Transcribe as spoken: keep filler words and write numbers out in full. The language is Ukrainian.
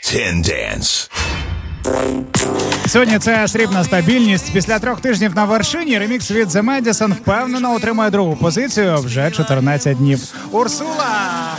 Ten Dance. Сьогодні це срібна стабільність. Після трьох тижнів на вершині ремікс від The Madison впевнено отримує другу позицію вже чотирнадцять днів. Урсула!